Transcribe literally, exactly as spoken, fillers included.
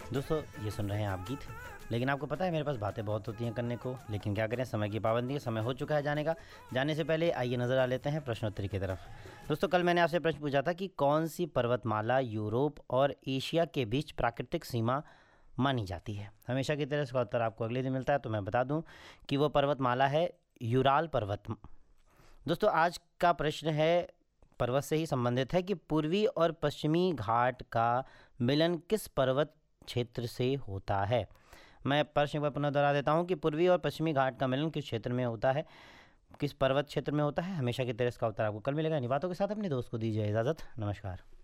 दोस्तों ये सुन रहे हैं आप गीत, लेकिन आपको पता है मेरे पास बातें बहुत होती हैं करने को, लेकिन क्या करें, समय की पाबंदी है। समय हो चुका है जाने का। जाने से पहले आइए नज़र आ लेते हैं प्रश्नोत्तरी की तरफ। दोस्तों कल मैंने आपसे प्रश्न पूछा था कि कौन सी पर्वतमाला यूरोप और एशिया के बीच प्राकृतिक सीमा मानी जाती है। हमेशा की तरह इसका उत्तर आपको अगले दिन मिलता है, तो मैं बता दूं कि वो पर्वतमाला है यूराल पर्वत। दोस्तों आज का प्रश्न है, पर्वत से ही संबंधित है, कि पूर्वी और पश्चिमी घाट का मिलन किस पर्वत क्षेत्र से होता है। मैं प्रश्न पर पुनः दोहरा देता हूं कि पूर्वी और पश्चिमी घाट का मिलन किस क्षेत्र में होता है, किस पर्वत क्षेत्र में होता है। हमेशा की तरह इसका उत्तर आपको कल मिलेगा। इन बातों के साथ अपने दोस्त को दीजिए इजाज़त। नमस्कार।